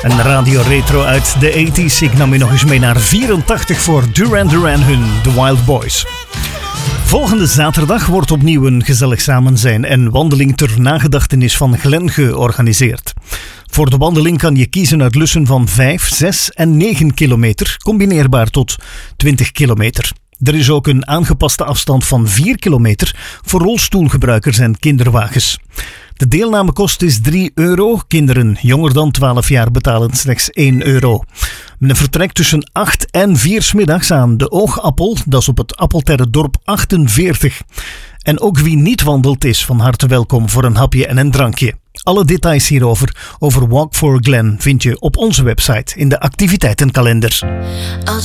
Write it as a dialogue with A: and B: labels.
A: Een radio retro uit de 80s. Ik nam je nog eens mee naar 84 voor Duran Duran hun The Wild Boys. Volgende zaterdag wordt opnieuw een gezellig samenzijn en wandeling ter nagedachtenis van Glenn georganiseerd. Voor de wandeling kan je kiezen uit lussen van 5, 6 en 9 kilometer, combineerbaar tot 20 kilometer. Er is ook een aangepaste afstand van 4 kilometer voor rolstoelgebruikers en kinderwagens. De deelnamekost is €3. Kinderen jonger dan 12 jaar betalen slechts €1. Men vertrekt tussen 8 en 4 's middags aan de Oogappel, dat is op het Appelterredorp 48. En ook wie niet wandelt is van harte welkom voor een hapje en een drankje. Alle details hierover, over Walk for Glen, vind je op onze website in de activiteitenkalender.